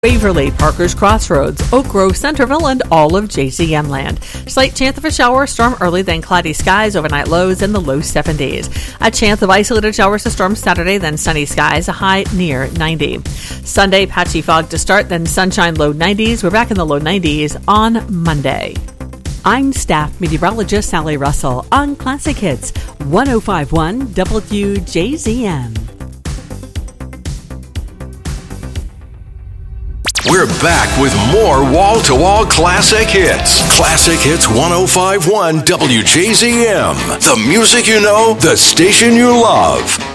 Waverly, Parker's Crossroads, Oak Grove, Centerville, and all of JZM land. Slight chance of a shower or storm early, then cloudy skies, overnight lows in the low 70s. A chance of isolated showers to storms Saturday, then sunny skies, a high near 90. Sunday, patchy fog to start, then sunshine, low 90s. We're back in the low 90s on Monday. I'm staff meteorologist Sally Russell on Classic Hits 105.1 WJZM. We're back with more wall-to-wall classic hits. Classic Hits 105.1 WJZM. The music you know, the station you love.